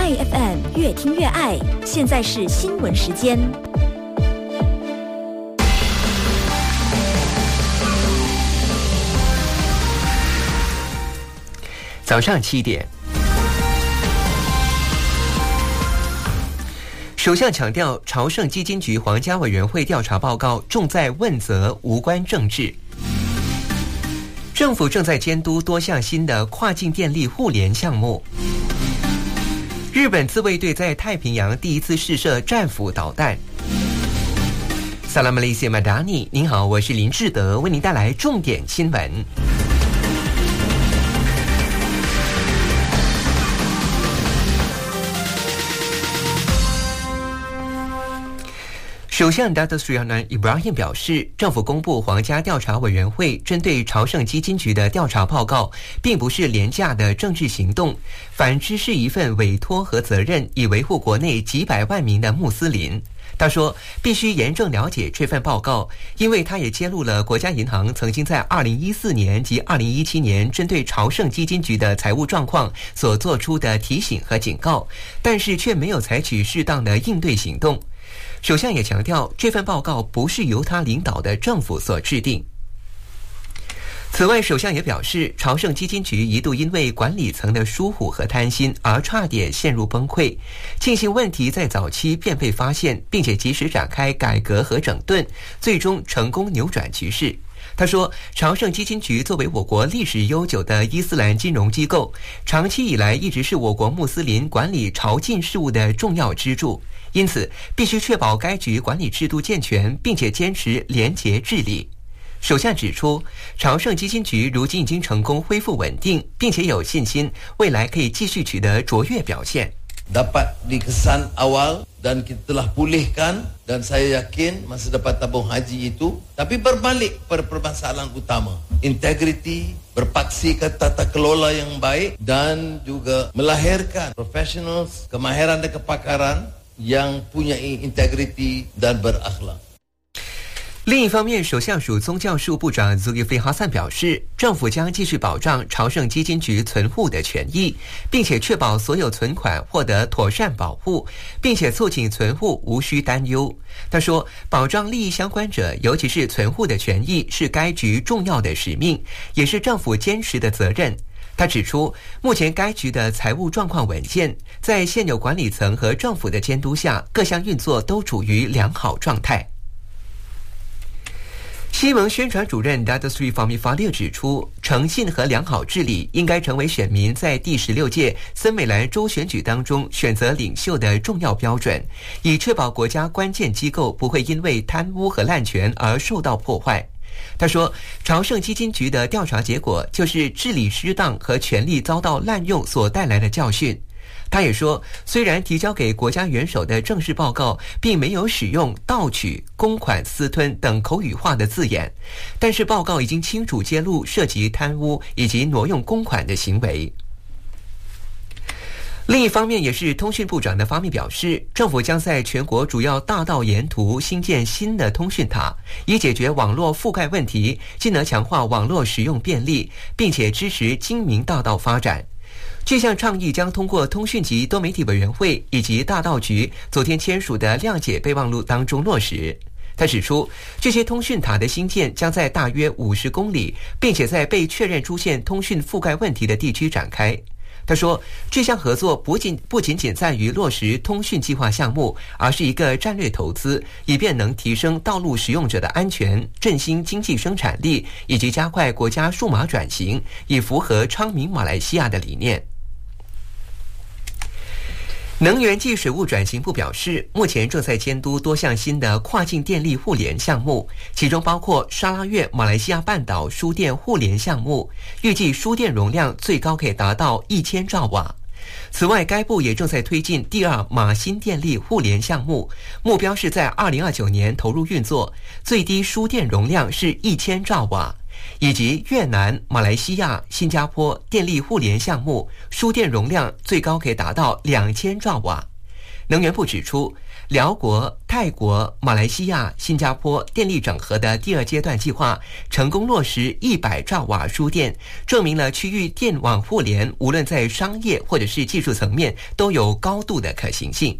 爱 FM 越听越爱，现在是新闻时间。 早上7点，首相强调，朝圣基金局皇家委员会调查报告重在问责，无关政治。政府正在监督多项新的跨境电力互联项目。日本自卫队在太平洋第一次试射战斧导弹。萨拉马雷西马达尼，您好，我是林志德，为您带来重点新闻。首相 Datuk Seri Anwar Ibrahim 表示，政府公布皇家调查委员会针对朝圣基金局的调查报告，并不是廉价的政治行动，反之是一份委托和责任，以维护国内几百万名的穆斯林。他说，必须严正了解这份报告，因为它也揭露了国家银行曾经在2014年及2017年针对朝圣基金局的财务状况所做出的提醒和警告，但是却没有采取适当的应对行动。首相也强调，这份报告不是由他领导的政府所制定。此外，首相也表示，朝圣基金局一度因为管理层的疏忽和贪心而差点陷入崩溃，庆幸问题在早期便被发现，并且及时展开改革和整顿，最终成功扭转局势。他说，朝圣基金局作为我国历史悠久的伊斯兰金融机构，长期以来一直是我国穆斯林管理朝觐事务的重要支柱，因此必须确保该局管理制度健全，并且坚持廉洁治理。首相指出，朝圣基金局如今已经成功恢复稳定，并且有信心未来可以继续取得卓越表现。 Dapat dikesan awal dan kita telah pulihkan dan saya yakin masa dapat tabung haji itu, tapi berbalik pada permasalahan utama, integriti, berpaksikan tata kelola yang baik dan juga melahirkan professionals, kemahiran dan kepakaran yang punya integriti dan berakhlak。 另一方面，首相署宗教事务部长 Zulkifli Hasan 表示，政府将继续保障朝圣基金局存户的权益，并且确保所有存款获得妥善保护，并且促进存户无需担忧。他说，保障利益相关者，尤其是存户的权益，是该局重要的使命，也是政府坚持的责任。他指出，目前该局的财务状况稳健，在现有管理层和政府的监督下，各项运作都处于良好状态。西盟宣传主任 Datuk Seri Fahmi Fadil 指出，诚信和良好治理应该成为选民在第16届森美兰州选举当中选择领袖的重要标准，以确保国家关键机构不会因为贪污和滥权而受到破坏。他说，朝圣基金局的调查结果就是治理失当和权力遭到滥用所带来的教训。他也说，虽然提交给国家元首的正式报告并没有使用盗取、公款私吞等口语化的字眼，但是报告已经清楚揭露涉及贪污以及挪用公款的行为。另一方面，也是通讯部长的发明表示，政府将在全国主要大道沿途兴建新的通讯塔，以解决网络覆盖问题，进而强化网络使用便利，并且支持精明大道发展。这项倡议将通过通讯及多媒体委员会以及大道局昨天签署的谅解备忘录当中落实。他指出，这些通讯塔的兴建将在大约50公里，并且在被确认出现通讯覆盖问题的地区展开。他说，这项合作不仅仅在于落实通讯计划项目，而是一个战略投资，以便能提升道路使用者的安全，振兴经济生产力，以及加快国家数码转型，以符合昌明马来西亚的理念。能源及水务转型部表示，目前正在监督多项新的跨境电力互联项目，其中包括沙拉越马来西亚半岛输电互联项目，预计输电容量最高可以达到1000兆瓦。此外，该部也正在推进第2马新电力互联项目，目标是在2029年投入运作，最低输电容量是1000兆瓦。以及越南、马来西亚、新加坡电力互联项目，输电容量最高可以达到2000兆瓦。 能源部指出，辽国、泰国、马来西亚、新加坡电力整合的第2阶段计划成功落实100兆瓦输电，证明了区域电网互联无论在商业或者是技术层面都有高度的可行性。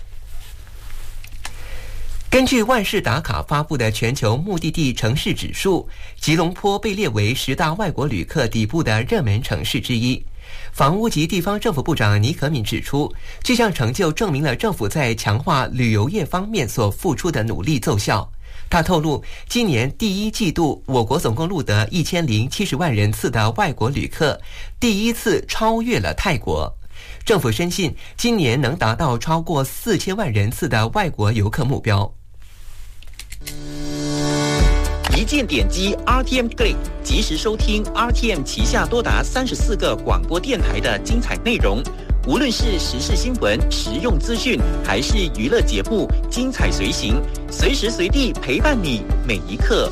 根据万事达卡发布的全球目的地城市指数，吉隆坡被列为10大外国旅客底部的热门城市之一。房屋及地方政府部长尼可敏指出，这项成就证明了政府在强化旅游业方面所付出的努力奏效。他透露，今年第1季度，我国总共录得1070万人次的外国旅客，第一次超越了泰国。政府深信，今年能达到超过4000万人次的外国游客目标。 一键点击 RTM Play， 及时收听 RTM 旗下多达34个广播电台的精彩内容。无论是时事新闻、实用资讯，还是娱乐节目，精彩随行，随时随地陪伴你每一刻。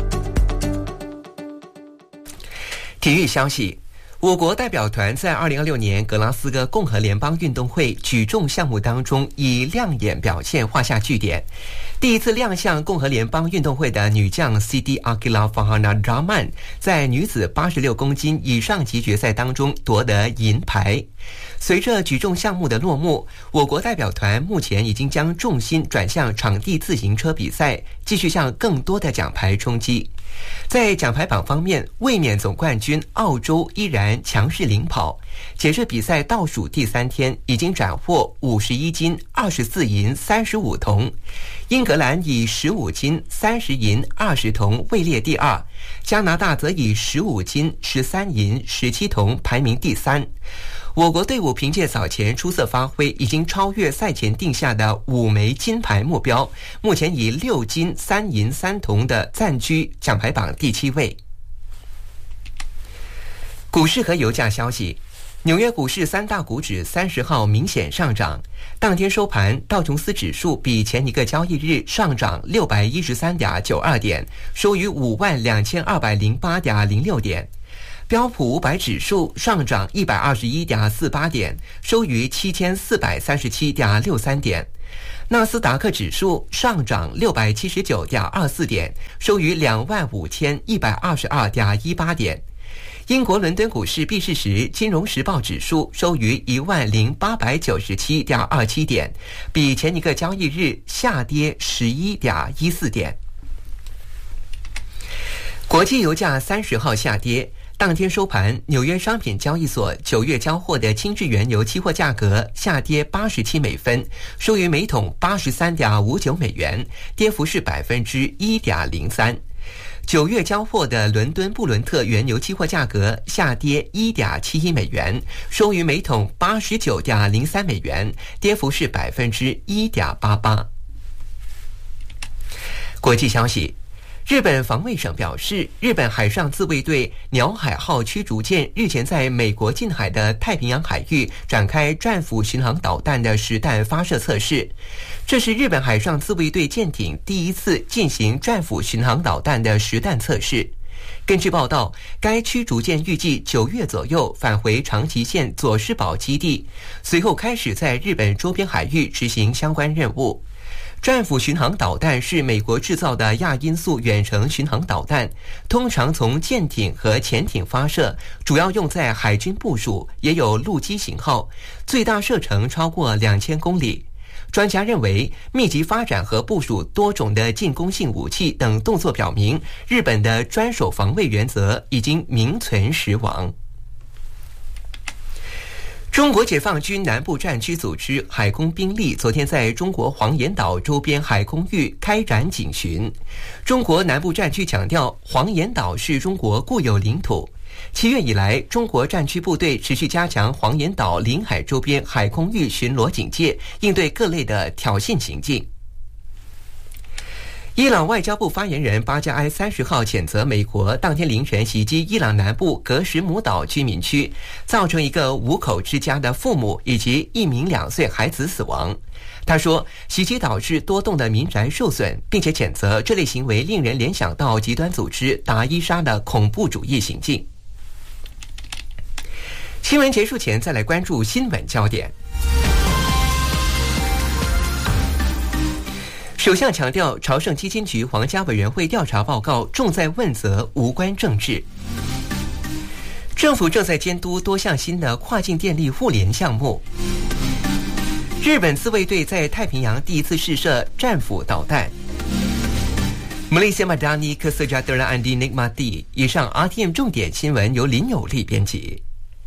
体育消息。我国代表团在2026年格拉斯哥共和联邦运动会举重项目当中以亮眼表现画下句点。第一次亮相共和联邦运动会的女将 Siti Akila Fahana Rahman 在女子86公斤以上级决赛当中夺得银牌。随着举重项目的落幕，我国代表团目前已经将重心转向场地自行车比赛，继续向更多的奖牌冲击。在奖牌榜方面，卫冕总冠军澳洲依然强势领跑，截至比赛倒数第3天，已经斩获51金、24银、35铜。英格兰以15金、30银、20铜位列第2，加拿大则以15金、13银、17铜排名第3。我国队伍凭借早前出色发挥，已经超越赛前定下的5枚金牌目标，目前以6金、3银、3铜的暂居奖牌榜第7位。股市和油价消息。纽约股市3大股指30号明显上涨，当天收盘，道琼斯指数比前一个交易日上涨613.92点，收于52208.06点。标普500指数上涨121.48点，收于7437.63点。纳斯达克指数上涨679.24点，收于25122.18点。英国伦敦股市闭市时，金融时报指数收于10897.27点，比前一个交易日下跌11.14点。国际油价30号下跌，当天收盘，纽约商品交易所9月交货的轻质原油期货价格下跌87美分，收于每桶83.59美元，跌幅是1.03%。9月交货的伦敦布伦特原油期货价格下跌1.71美元，收于每桶89.03美元，跌幅是1.88%。国际消息。日本防卫省表示，日本海上自卫队鸟海号驱逐舰日前在美国近海的太平洋海域展开战斧巡航导弹的实弹发射测试，这是日本海上自卫队舰艇第一次进行战斧巡航导弹的实弹测试。根据报道，该驱逐舰预计9月左右返回长崎县佐世保基地，随后开始在日本周边海域执行相关任务。战斧巡航导弹是美国制造的亚音速远程巡航导弹，通常从舰艇和潜艇发射，主要用在海军部署，也有陆基型号，最大射程超过2000公里。专家认为，密集发展和部署多种的进攻性武器等动作表明，日本的专守防卫原则已经名存实亡。中国解放军南部战区组织海空兵力昨天在中国黄岩岛周边海空域开展警巡。中国南部战区强调，黄岩岛是中国固有领土。7月以来，中国战区部队持续加强黄岩岛领海周边海空域巡逻警戒，应对各类的挑衅行径。伊朗外交部发言人巴加埃30号谴责美国当天凌晨袭击伊朗南部格什姆岛居民区，造成一个5口之家的父母以及1名2岁孩子死亡。他说，袭击导致多栋的民宅受损，并且谴责这类行为令人联想到极端组织达伊沙的恐怖主义行径。新闻结束前，再来关注新闻焦点。 首相强调，朝圣基金局皇家委员会调查报告重在问责，无关政治。政府正在监督多项新的跨境电力互联项目。日本自卫队在太平洋第一次试射战斧导弹。Malaysia Madani Kesejahteraan Dinikmati。以上 RTM 重点新闻由林有利编辑。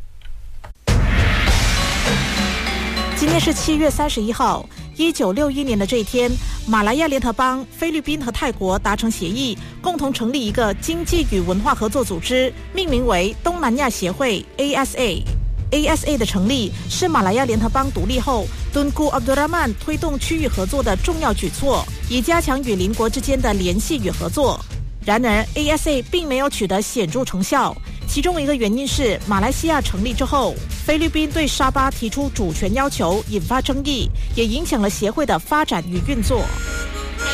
今天是7月31号。1961年的这一天，马来亚联合邦、菲律宾和泰国达成协议，共同成立一个经济与文化合作组织，命名为东南亚协会 ASA。ASA 的成立是马来亚联合邦独立后Tunku Abdul Rahman 推动区域合作的重要举措，以加强与邻国之间的联系与合作。然而 ASA 并没有取得显著成效，其中一个原因是马来西亚成立之后，菲律宾对沙巴提出主权要求，引发争议，也影响了协会的发展与运作。